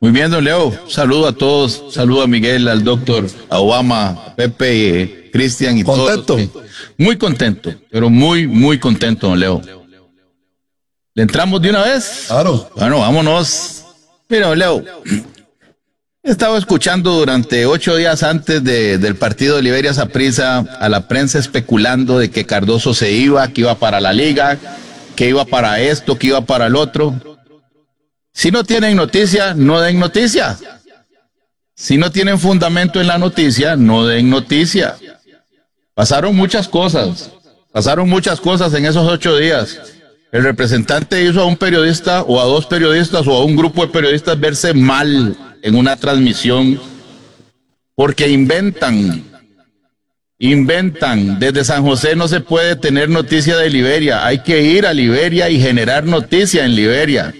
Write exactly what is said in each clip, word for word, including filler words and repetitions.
Muy bien, don Leo. Saludo a todos. Saludo a Miguel, al doctor, a Obama, a Pepe, eh, Cristian y todos. Contento. Muy contento, pero muy, muy contento, don Leo. ¿Le entramos de una vez? Claro. Bueno, vámonos. Mira, don Leo, he estado escuchando durante ocho días antes de, del partido de Liberia Saprissa a la prensa especulando de que Cardoso se iba, que iba para la liga, que iba para esto, que iba para el otro. Si no tienen noticia, no den noticia. Si no tienen fundamento en la noticia, no den noticia. Pasaron muchas cosas, pasaron muchas cosas en esos ocho días. El representante hizo a un periodista o a dos periodistas o a un grupo de periodistas verse mal en una transmisión porque inventan, inventan. Desde San José no se puede tener noticia de Liberia, hay que ir a Liberia y generar noticia en Liberia.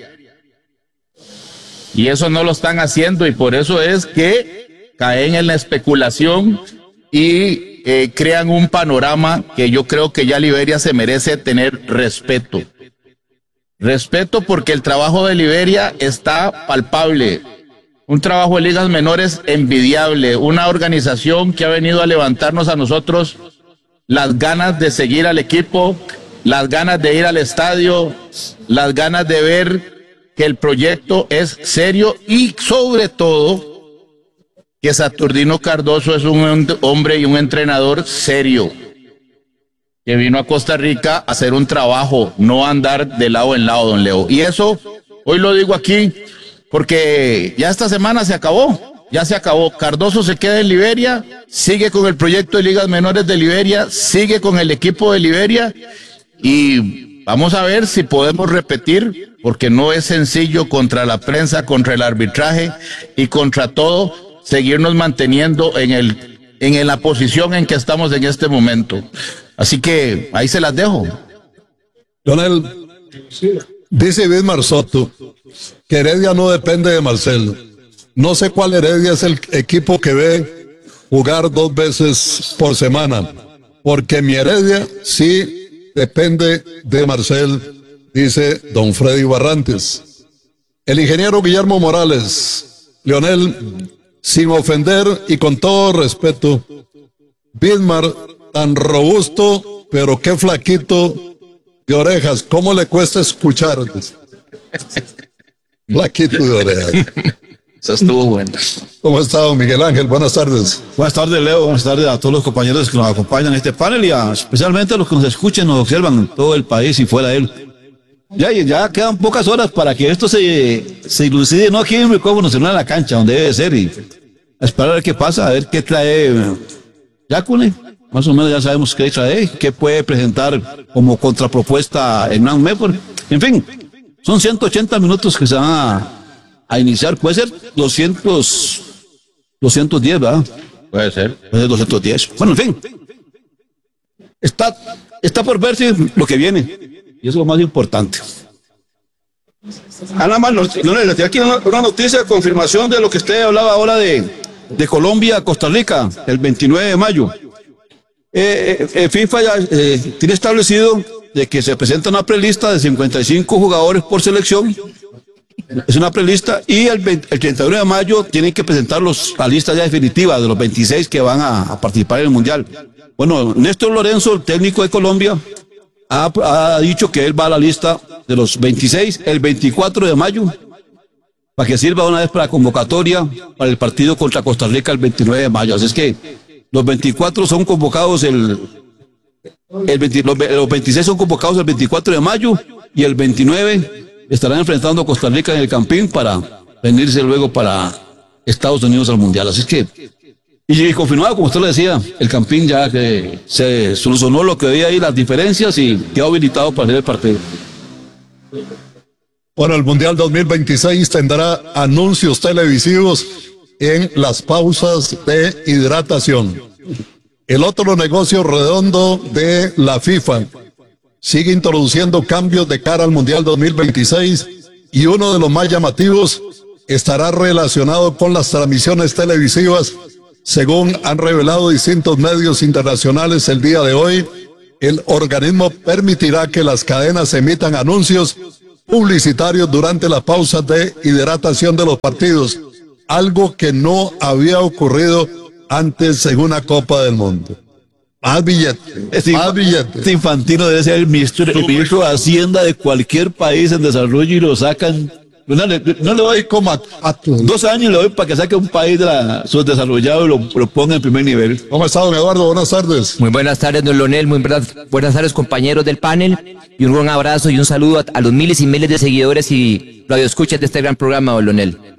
Y eso no lo están haciendo y por eso es que caen en la especulación y eh, crean un panorama que yo creo que ya Liberia se merece tener respeto. Respeto porque el trabajo de Liberia está palpable. Un trabajo de ligas menores envidiable. Una organización que ha venido a levantarnos a nosotros las ganas de seguir al equipo, las ganas de ir al estadio, las ganas de ver que el proyecto es serio y sobre todo que Saturnino Cardoso es un hombre y un entrenador serio que vino a Costa Rica a hacer un trabajo, no a andar de lado en lado, don Leo. Y eso hoy lo digo aquí porque ya esta semana se acabó, ya se acabó. Cardoso se queda en Liberia, sigue con el proyecto de ligas menores de Liberia, sigue con el equipo de Liberia y vamos a ver si podemos repetir, porque no es sencillo contra la prensa, contra el arbitraje y contra todo, seguirnos manteniendo en el en la posición en que estamos en este momento. Así que ahí se las dejo. Leonel, dice Bismar Soto que Heredia no depende de Marcelo. No sé cuál Heredia es el equipo que ve jugar dos veces por semana, porque mi Heredia sí depende de Marcel, dice don Freddy Barrantes. El ingeniero Guillermo Morales, Leonel, sin ofender y con todo respeto, Bismar, tan robusto, pero qué flaquito de orejas, ¿cómo le cuesta escuchar? Flaquito de orejas. Eso estuvo bueno. ¿Cómo está, don Miguel Ángel? Buenas tardes. Buenas tardes, Leo. Buenas tardes a todos los compañeros que nos acompañan en este panel y a, especialmente a los que nos escuchen, nos observan en todo el país y fuera de él. Ya, ya quedan pocas horas para que esto se, se ilucide, no aquí en el Cómo Nacional en la cancha, donde debe ser, y a esperar a ver qué pasa, a ver qué trae Yacune. Más o menos ya sabemos qué trae, qué puede presentar como contrapropuesta Hernán Medford. En fin, son ciento ochenta minutos que se van a, a iniciar. Puede ser doscientos, doscientos diez, ¿verdad? Puede ser. Puede ser doscientos diez. Bueno, en fin. Está, está por verse lo que viene. Y eso es lo más importante. Ah, nada más, no, no, le tengo aquí una, una noticia de confirmación de lo que usted hablaba ahora de, de Colombia a Costa Rica, el veintinueve de mayo. Eh, eh, FIFA ya eh, tiene establecido de que se presenta una prelista de cincuenta y cinco jugadores por selección. Es una prelista y el, veinte, el treinta y uno de mayo tienen que presentar los, la lista ya definitiva de los veintiséis que van a, a participar en el Mundial. Bueno, Néstor Lorenzo, el técnico de Colombia, ha, ha dicho que él va a la lista de los veintiséis el veinticuatro de mayo para que sirva una vez para convocatoria para el partido contra Costa Rica el veintinueve de mayo. Así es que los veinticuatro son convocados el, el veinte, los, los veintiséis son convocados el veinticuatro de mayo y el veintinueve estarán enfrentando a Costa Rica en el Campín para venirse luego para Estados Unidos al Mundial. Así es que, y, y confirmado, como usted lo decía, el Campín ya que se solucionó lo que había ahí, las diferencias, y quedó habilitado para hacer el partido. Bueno, el Mundial dos mil veintiséis tendrá anuncios televisivos en las pausas de hidratación. El otro negocio redondo de la FIFA sigue introduciendo cambios de cara al Mundial dos mil veintiséis y uno de los más llamativos estará relacionado con las transmisiones televisivas. Según han revelado distintos medios internacionales el día de hoy, el organismo permitirá que las cadenas emitan anuncios publicitarios durante las pausas de hidratación de los partidos, algo que no había ocurrido antes en una Copa del Mundo. Más billetes, Este, más billetes. este Infantino debe ser el ministro, el ministro de Hacienda de cualquier país en desarrollo y lo sacan. No le, no le doy Como a- a- dos años, le doy para que saque un país de la subdesarrollado y lo, lo ponga en primer nivel. ¿Cómo está, don Eduardo? Buenas tardes. Muy buenas tardes, don Leonel, muy buenas, buenas tardes, compañeros del panel, y un buen abrazo y un saludo a, a los miles y miles de seguidores y radioescuchas de este gran programa, don Leonel.